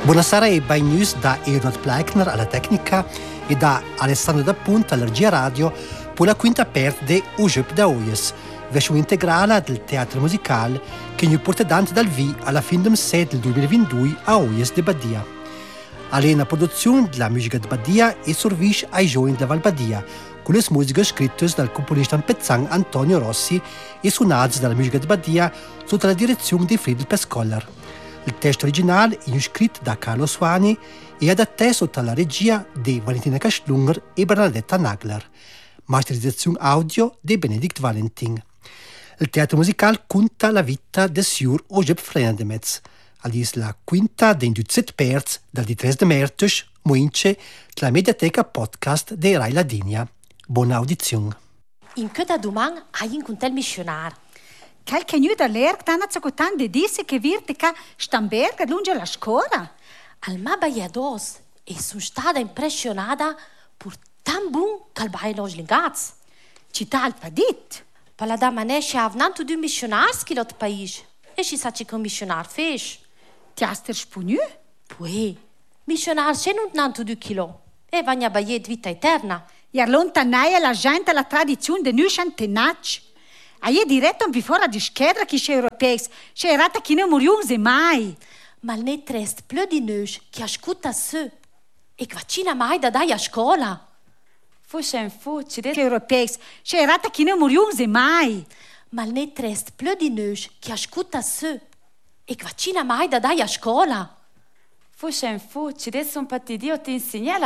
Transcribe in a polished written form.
Buonasera e benvenuti da Ernst Bleikner alla tecnica e da Alessandro da Punta alla regia radio per la quinta parte di Ujep da Oyes, versione integrale del teatro musicale che ci porta davanti dal V alla fine del set del 2022 a Oyes de Badia. È una produzione della musica di Badia e servisce ai giovani della Val Badia, con le musiche scritte dal componista pezzan Antonio Rossi e suonate dalla musica di Badia sotto la direzione di Friedel Pescoller. Il testo originale è scritto da Carlo Suani e adatto sotto la regia di Valentina Kaschlunger e Bernadetta Nagler. Masterizzazione audio di Benedikt Valentin. Il teatro musicale conta la vita del signor Ojep Frenademez. È la quinta dei 17 perz dal 3 marzo, moince, la mediateca podcast di Rai Ladinia. Buona audizione. In che da domani hai incontrato il missionario? Qualche nuda l'erg tanto zocotan de disse che virte ca Stamberg lunge la scuola. Al ma baiados e sono stata impressionata per tan buon che bai los lingaz. Città al padit. Pala da manesce avnanto du missionars che lot país. E si sa che un missionar fes. Ti aster spugnu? Poi, missionar se non nanto du kilo. E vagna baiet vita eterna. Iar lontanaia la gente la tradizione de nu chantenac. Ai diretto un bifora di schedra che c'è europei, c'è rata che non muriunze mai. Ma ne trest plö di neus che ascolta su. E quacina mai da dai a scuola. Forse un fuci de europei, c'è rata che non muriunze mai. Ma ne trest plö di neus che ascolta su. E quacina mai da dai a scuola. Forse un fuci de son patidio ti insegna